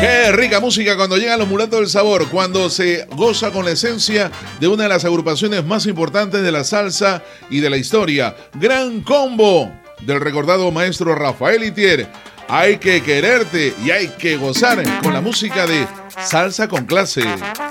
Qué rica música cuando llegan los mulatos del sabor, cuando se goza con la esencia de una de las agrupaciones más importantes de la salsa y de la historia. Gran Combo del recordado maestro Rafael Itier. Hay que quererte y hay que gozar con la música de Salsa con Clase.